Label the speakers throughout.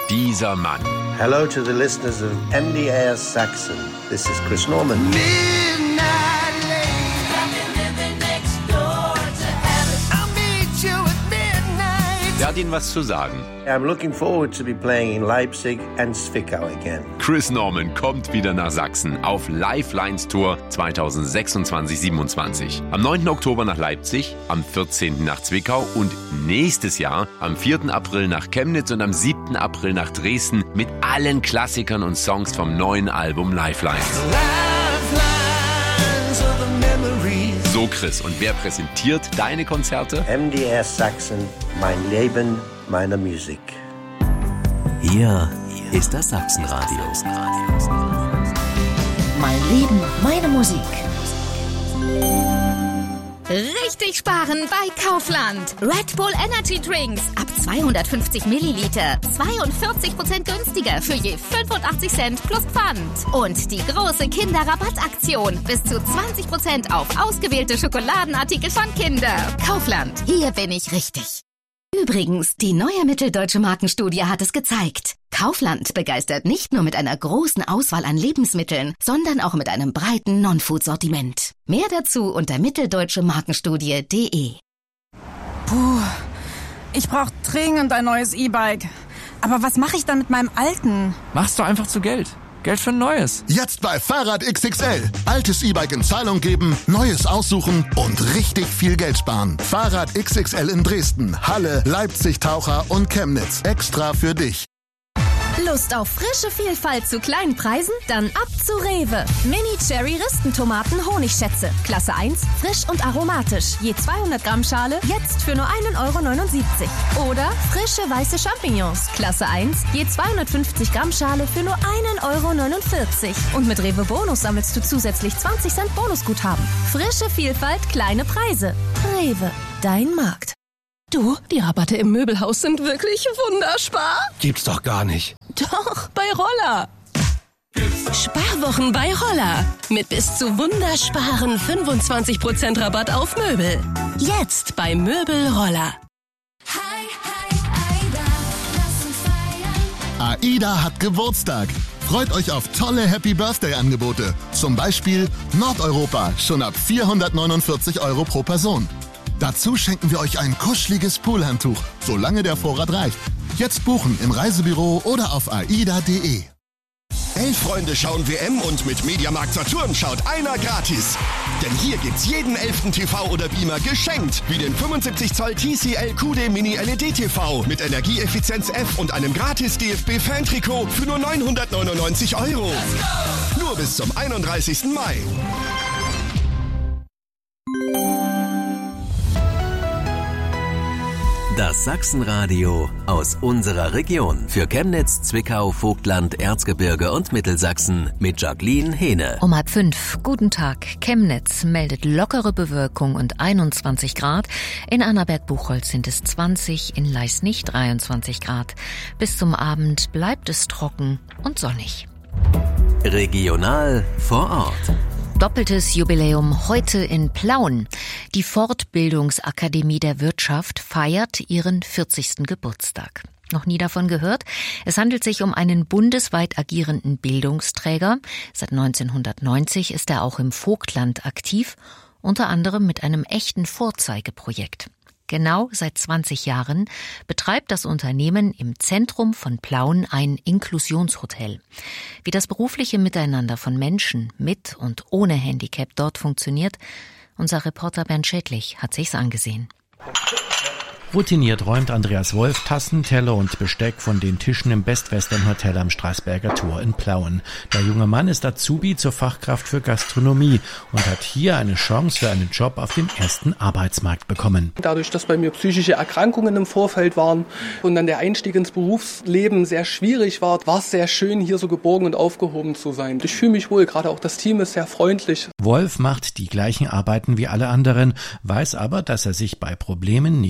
Speaker 1: dieser Mann.
Speaker 2: Hello to the listeners of MDR Saxon. This is Chris Norman.
Speaker 1: Er hat Ihnen was zu sagen.
Speaker 2: I'm looking forward to be playing in Leipzig and Zwickau again.
Speaker 1: Chris Norman kommt wieder nach Sachsen auf Lifelines Tour 2026-27. Am 9. Oktober nach Leipzig, am 14. nach Zwickau und nächstes Jahr am 4. April nach Chemnitz und am 7. April nach Dresden mit allen Klassikern und Songs vom neuen Album Lifelines. So Chris, und wer präsentiert deine Konzerte?
Speaker 2: MDR Saxon, mein Leben, meine Musik.
Speaker 3: Hier ist das Sachsenradio.
Speaker 4: Mein Leben, meine Musik.
Speaker 5: Richtig sparen bei Kaufland. Red Bull Energy Drinks ab 250 Milliliter. 42% günstiger für je 85 Cent plus Pfand. Und die große Kinderrabattaktion. Bis zu 20% auf ausgewählte Schokoladenartikel von Kinder. Kaufland, hier bin ich richtig. Übrigens, die neue Mitteldeutsche Markenstudie hat es gezeigt. Kaufland begeistert nicht nur mit einer großen Auswahl an Lebensmitteln, sondern auch mit einem breiten Non-Food-Sortiment. Mehr dazu unter mitteldeutschemarkenstudie.de.
Speaker 6: Puh, ich brauche dringend ein neues E-Bike. Aber was mache ich dann mit meinem alten?
Speaker 7: Mach's doch einfach zu Geld. Geld für ein neues.
Speaker 8: Jetzt bei Fahrrad XXL. Altes E-Bike in Zahlung geben, neues aussuchen und richtig viel Geld sparen. Fahrrad XXL in Dresden, Halle, Leipzig, Taucher und Chemnitz. Extra für dich.
Speaker 9: Lust auf frische Vielfalt zu kleinen Preisen? Dann ab zu Rewe. Mini-Cherry-Ristentomaten Honigschätze. Klasse 1, frisch und aromatisch. Je 200 Gramm Schale, jetzt für nur 1,79 € Oder frische weiße Champignons. Klasse 1, je 250 Gramm Schale für nur 1,49 € Und mit Rewe Bonus sammelst du zusätzlich 20 Cent Bonusguthaben. Frische Vielfalt, kleine Preise. Rewe, dein Markt.
Speaker 10: Du, die Rabatte im Möbelhaus sind wirklich wunderspar.
Speaker 7: Gibt's doch gar nicht.
Speaker 10: Doch, bei Roller. Sparwochen bei Roller. Mit bis zu wundersparen 25% Rabatt auf Möbel. Jetzt bei Möbel Roller.
Speaker 8: AIDA hat Geburtstag. Freut euch auf tolle Happy Birthday Angebote. Zum Beispiel Nordeuropa, schon ab 449 € pro Person. Dazu schenken wir euch ein kuscheliges Poolhandtuch, solange der Vorrat reicht. Jetzt buchen im Reisebüro oder auf aida.de.
Speaker 11: 11 Freunde schauen WM und mit Mediamarkt Saturn schaut einer gratis. Denn hier gibt's jeden 11. TV oder Beamer geschenkt. Wie den 75 Zoll TCL QD Mini LED TV mit Energieeffizienz F und einem gratis DFB-Fan-Trikot für nur 999 €. Nur bis zum 31. Mai.
Speaker 3: Das Sachsenradio aus unserer Region. Für Chemnitz, Zwickau, Vogtland, Erzgebirge und Mittelsachsen mit Jacqueline Hehne.
Speaker 12: Um 4:30. Guten Tag. Chemnitz meldet lockere Bewölkung und 21 Grad. In Annaberg-Buchholz sind es 20, in Leisnig 23 Grad. Bis zum Abend bleibt es trocken und sonnig.
Speaker 3: Regional vor Ort.
Speaker 12: Doppeltes Jubiläum heute in Plauen. Die Fortbildungsakademie der Wirtschaft feiert ihren 40. Geburtstag. Noch nie davon gehört? Es handelt sich um einen bundesweit agierenden Bildungsträger. Seit 1990 ist er auch im Vogtland aktiv, unter anderem mit einem echten Vorzeigeprojekt. Genau seit 20 Jahren betreibt das Unternehmen im Zentrum von Plauen ein Inklusionshotel. Wie das berufliche Miteinander von Menschen mit und ohne Handicap dort funktioniert, unser Reporter Bernd Schädlich hat sich's angesehen.
Speaker 13: Routiniert räumt Andreas Wolf Tassen, Teller und Besteck von den Tischen im Best Western Hotel am Straßberger Tor in Plauen. Der junge Mann ist Azubi zur Fachkraft für Gastronomie und hat hier eine Chance für einen Job auf dem ersten Arbeitsmarkt bekommen.
Speaker 14: Dadurch, dass bei mir psychische Erkrankungen im Vorfeld waren und dann der Einstieg ins Berufsleben sehr schwierig war es sehr schön, hier so geborgen und aufgehoben zu sein. Ich fühle mich wohl, gerade auch das Team ist sehr freundlich.
Speaker 13: Wolf macht die gleichen Arbeiten wie alle anderen, weiß aber, dass er sich bei Problemen nicht verstecken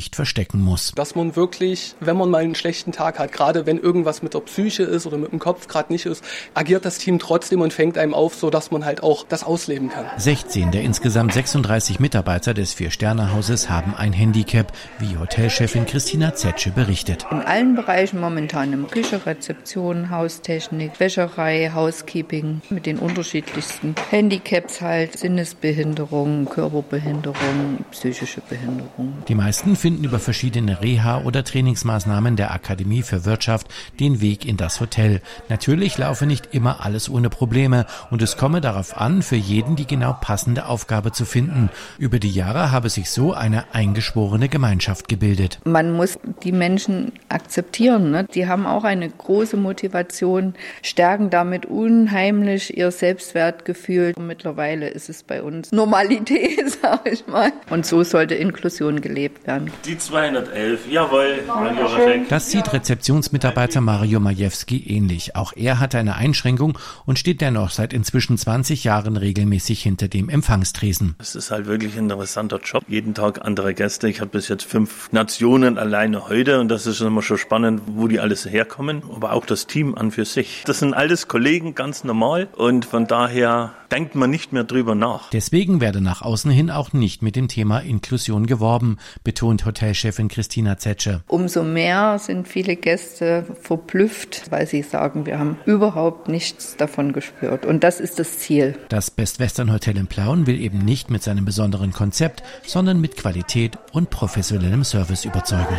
Speaker 13: abdecken muss.
Speaker 14: Dass man wirklich, wenn man mal einen schlechten Tag hat, gerade wenn irgendwas mit der Psyche ist oder mit dem Kopf gerade nicht ist, agiert das Team trotzdem und fängt einem auf, sodass man halt auch das ausleben kann.
Speaker 13: 16 der insgesamt 36 Mitarbeiter des 4-Sterne-Hauses haben ein Handicap, wie Hotelchefin Christina Zetsche berichtet.
Speaker 15: In allen Bereichen momentan, in Küche, Rezeption, Haustechnik, Wäscherei, Housekeeping, mit den unterschiedlichsten Handicaps halt, Sinnesbehinderung, Körperbehinderung, psychische Behinderung.
Speaker 13: Die meisten finden über verschiedene Reha- oder Trainingsmaßnahmen der Akademie für Wirtschaft den Weg in das Hotel. Natürlich laufe nicht immer alles ohne Probleme und es komme darauf an, für jeden die genau passende Aufgabe zu finden. Über die Jahre habe sich so eine eingeschworene Gemeinschaft gebildet.
Speaker 15: Man muss die Menschen akzeptieren, ne? Die haben auch eine große Motivation, stärken damit unheimlich ihr Selbstwertgefühl. Und mittlerweile ist es bei uns Normalität, sag ich mal. Und so sollte Inklusion gelebt werden.
Speaker 16: Die 211, jawohl.
Speaker 13: Das sieht Rezeptionsmitarbeiter Mario Majewski ähnlich. Auch er hatte eine Einschränkung und steht dennoch seit inzwischen 20 Jahren regelmäßig hinter dem Empfangstresen.
Speaker 16: Es ist halt wirklich ein interessanter Job. Jeden Tag andere Gäste. Ich habe bis jetzt 5 Nationen alleine heute und das ist immer schon spannend, wo die alles herkommen. Aber auch das Team an für sich. Das sind alles Kollegen, ganz normal und von daher denkt man nicht mehr drüber nach.
Speaker 13: Deswegen werde nach außen hin auch nicht mit dem Thema Inklusion geworben, betont Hotelchefin Christina Zetsche.
Speaker 15: Umso mehr sind viele Gäste verblüfft, weil sie sagen, wir haben überhaupt nichts davon gespürt. Und das ist das Ziel.
Speaker 13: Das Best Western Hotel in Plauen will eben nicht mit seinem besonderen Konzept, sondern mit Qualität und professionellem Service überzeugen.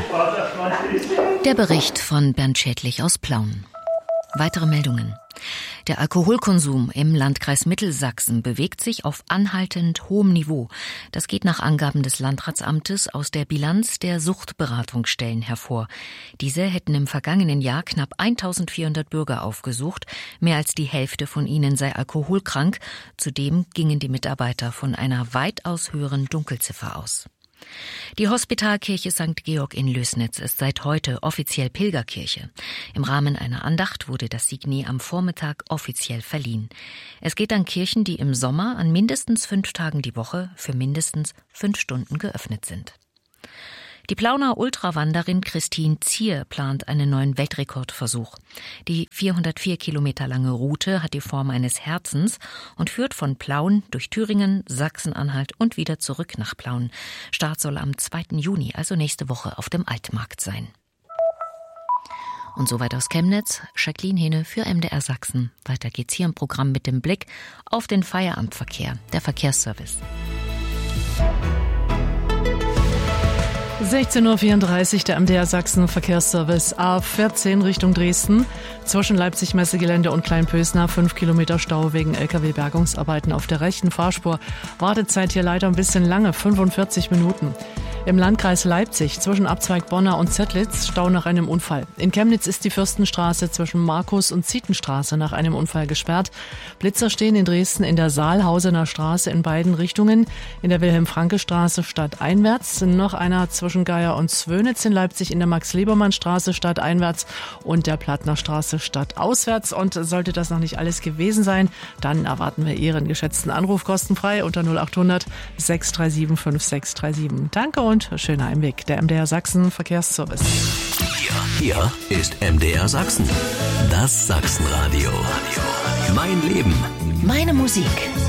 Speaker 12: Der Bericht von Bernd Schädlich aus Plauen. Weitere Meldungen. Der Alkoholkonsum im Landkreis Mittelsachsen bewegt sich auf anhaltend hohem Niveau. Das geht nach Angaben des Landratsamtes aus der Bilanz der Suchtberatungsstellen hervor. Diese hätten im vergangenen Jahr knapp 1400 Bürger aufgesucht. Mehr als die Hälfte von ihnen sei alkoholkrank. Zudem gingen die Mitarbeiter von einer weitaus höheren Dunkelziffer aus. Die Hospitalkirche St. Georg in Lößnitz ist seit heute offiziell Pilgerkirche. Im Rahmen einer Andacht wurde das Signet am Vormittag offiziell verliehen. Es geht an Kirchen, die im Sommer an mindestens 5 Tagen die Woche für mindestens 5 Stunden geöffnet sind. Die Plauner Ultrawanderin Christine Zier plant einen neuen Weltrekordversuch. Die 404 Kilometer lange Route hat die Form eines Herzens und führt von Plauen durch Thüringen, Sachsen-Anhalt und wieder zurück nach Plauen. Start soll am 2. Juni, also nächste Woche, auf dem Altmarkt sein. Und soweit aus Chemnitz, Jacqueline Hehne für MDR Sachsen. Weiter geht's hier im Programm mit dem Blick auf den Feierabendverkehr, der Verkehrsservice.
Speaker 17: 16.34 Uhr, der MDR Sachsen Verkehrsservice A14 Richtung Dresden. Zwischen Leipzig-Messegelände und Kleinpösna 5 Kilometer Stau wegen Lkw-Bergungsarbeiten auf der rechten Fahrspur. Wartezeit hier leider ein bisschen lange, 45 Minuten. Im Landkreis Leipzig zwischen Abzweig Bonna und Zettlitz Stau nach einem Unfall. In Chemnitz ist die Fürstenstraße zwischen Markus- und Zietenstraße nach einem Unfall gesperrt. Blitzer stehen in Dresden in der Saalhausener Straße in beiden Richtungen. In der Wilhelm-Franke-Straße stadteinwärts. Noch einer zwischen Geier und Zwönitz in Leipzig in der Max-Liebermann-Straße stadteinwärts und der Plattner Straße stadtauswärts. Und sollte das noch nicht alles gewesen sein, dann erwarten wir Ihren geschätzten Anruf kostenfrei unter 0800 637 5637. Danke und schöner Heimweg. Der MDR Sachsen Verkehrsservice.
Speaker 3: Hier ist MDR Sachsen. Das Sachsenradio. Mein Leben.
Speaker 4: Meine Musik.